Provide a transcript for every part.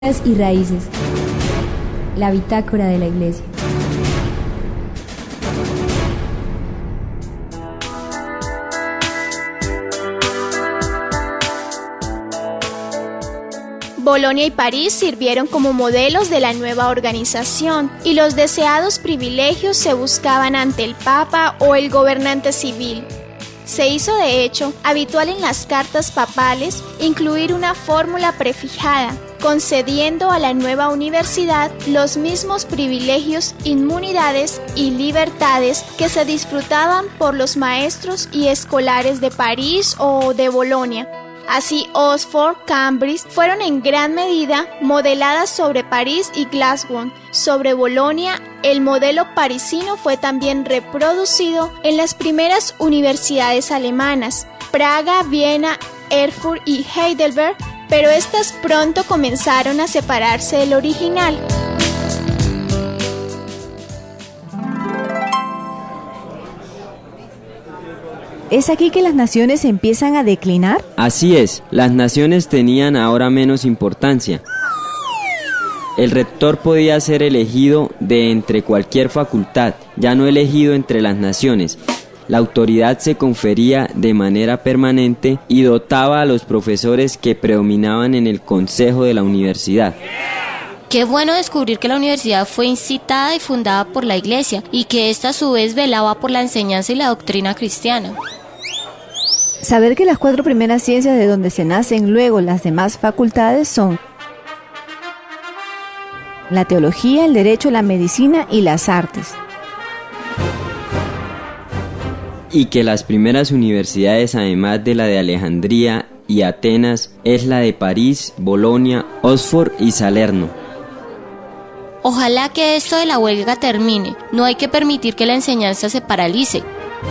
Y raíces. La bitácora de la Iglesia. Bolonia y París sirvieron como modelos de la nueva organización y los deseados privilegios se buscaban ante el Papa o el gobernante civil. Se hizo de hecho habitual en las cartas papales incluir una fórmula prefijada, concediendo a la nueva universidad los mismos privilegios, inmunidades y libertades que se disfrutaban por los maestros y escolares de París o de Bolonia. Así, Oxford, Cambridge fueron en gran medida modeladas sobre París y Glasgow. Sobre Bolonia, el modelo parisino fue también reproducido en las primeras universidades alemanas, Praga, Viena, Erfurt y Heidelberg, pero estas pronto comenzaron a separarse del original. ¿Es aquí que las naciones empiezan a declinar? Así es, las naciones tenían ahora menos importancia. El rector podía ser elegido de entre cualquier facultad, ya no elegido entre las naciones. La autoridad se confería de manera permanente y dotaba a los profesores que predominaban en el consejo de la universidad. Qué bueno descubrir que la universidad fue incitada y fundada por la Iglesia y que ésta a su vez velaba por la enseñanza y la doctrina cristiana. Saber que las 4 primeras ciencias de donde se nacen luego las demás facultades son la teología, el derecho, la medicina y las artes. Y que las primeras universidades, además de la de Alejandría y Atenas, es la de París, Bolonia, Oxford y Salerno. Ojalá que esto de la huelga termine. No hay que permitir que la enseñanza se paralice.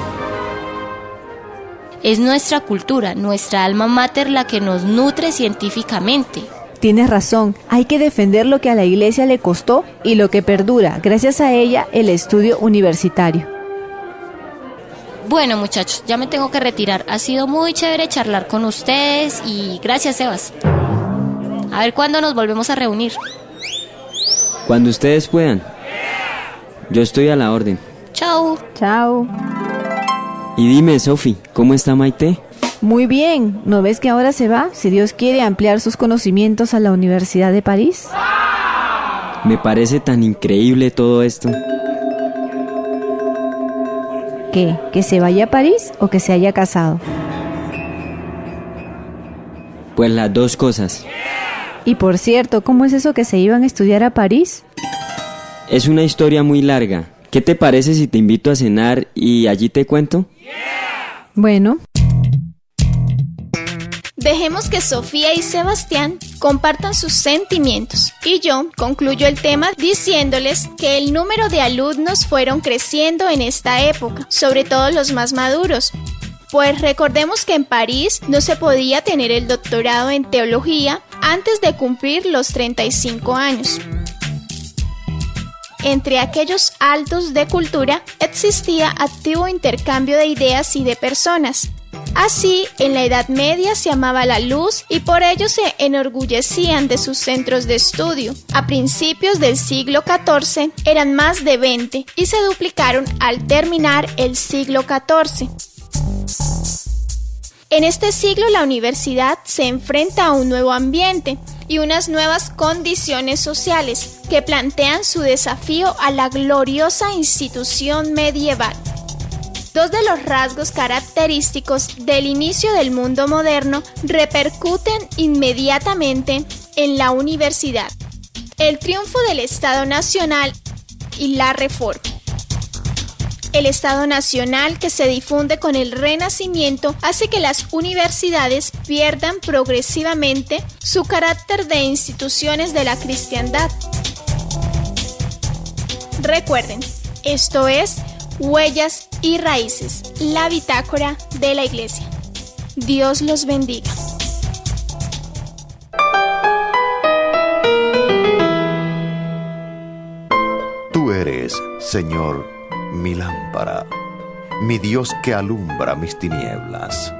Es nuestra cultura, nuestra alma mater la que nos nutre científicamente. Tienes razón, hay que defender lo que a la Iglesia le costó y lo que perdura, gracias a ella, el estudio universitario. Bueno, muchachos, ya me tengo que retirar. Ha sido muy chévere charlar con ustedes y gracias, Sebas. A ver cuándo nos volvemos a reunir. Cuando ustedes puedan. Yo estoy a la orden. Chao. Chao. Y dime, Sofi, ¿cómo está Maite? Muy bien, ¿no ves que ahora se va? Si Dios quiere ampliar sus conocimientos a la Universidad de París. Me parece tan increíble todo esto. ¿Qué? ¿Que se vaya a París o que se haya casado? Pues las dos cosas. Y por cierto, ¿cómo es eso que se iban a estudiar a París? Es una historia muy larga. ¿Qué te parece si te invito a cenar y allí te cuento? Bueno. Dejemos que Sofía y Sebastián compartan sus sentimientos y yo concluyo el tema diciéndoles que el número de alumnos fueron creciendo en esta época, sobre todo los más maduros. Pues recordemos que en París no se podía tener el doctorado en teología antes de cumplir los 35 años. Entre aquellos altos de cultura existía activo intercambio de ideas y de personas. Así, en la Edad Media se amaba la luz y por ello se enorgullecían de sus centros de estudio. A principios del siglo XIV eran más de 20 y se duplicaron al terminar el siglo XIV. En este siglo la universidad se enfrenta a un nuevo ambiente y unas nuevas condiciones sociales que plantean su desafío a la gloriosa institución medieval. Dos de los rasgos característicos del inicio del mundo moderno repercuten inmediatamente en la universidad: el triunfo del Estado Nacional y la Reforma. El Estado Nacional, que se difunde con el Renacimiento, hace que las universidades pierdan progresivamente su carácter de instituciones de la cristiandad. Recuerden, esto es Huellas y Raíces, la bitácora de la Iglesia. Dios los bendiga. Tú eres, Señor, mi lámpara, mi Dios que alumbra mis tinieblas.